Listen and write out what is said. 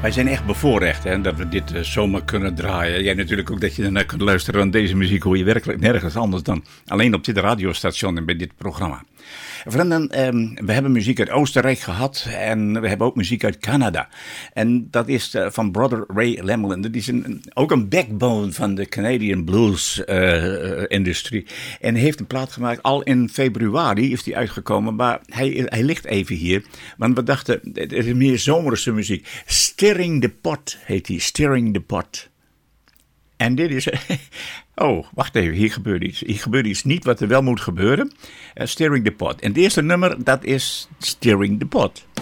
Wij zijn echt bevoorrecht hè, dat we dit zomaar kunnen draaien. Jij natuurlijk ook dat je ernaar kunt luisteren. Aan deze muziek hoor je werkelijk nergens anders dan alleen op dit radiostation en bij dit programma. Vrienden, we hebben muziek uit Oostenrijk gehad en we hebben ook muziek uit Canada. En dat is van Brother Ray Lemlin. Dat is ook een backbone van de Canadian blues industrie. En heeft een plaat gemaakt, al in februari is die uitgekomen. Maar hij ligt even hier, want we dachten, het is meer zomerse muziek. Stirring the Pot heet die, Stirring the Pot. En dit is... Oh, wacht even, hier gebeurt iets. Hier gebeurt iets niet wat er wel moet gebeuren. Stirring the Pot. En het eerste nummer, dat is Stirring the Pot.